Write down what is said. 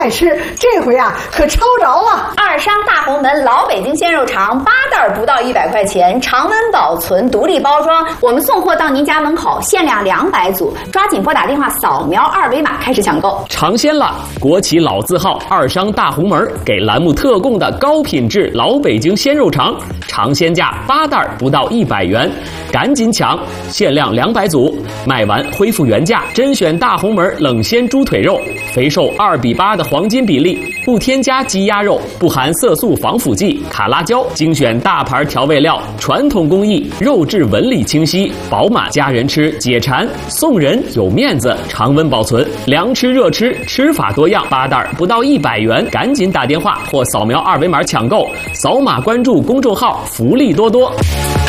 爱吃，这回啊可抄着了。 二商大红门老北京鲜肉肠8袋不到100块钱，常温保存，独立包装，我们送货到您家门口，限量200组，抓紧拨打电话扫描2维码开始抢购。 尝鲜了，国企老字号二商大红门给栏目特供的高品质老北京鲜肉肠，尝鲜价8袋不到100元，赶紧抢，限量200组，卖完恢复原价。甄选大红门冷鲜猪腿肉，肥瘦2:8的黄金比例，不添加鸡鸭肉，不含色素防腐剂、卡拉胶，精选大牌调味料，传统工艺，肉质纹理清晰饱满，家人吃解馋，送人有面子，常温保存，凉吃热吃，吃法多样，8袋不到100元，赶紧打电话或扫描2维码抢购，扫码关注公众号，福利多多。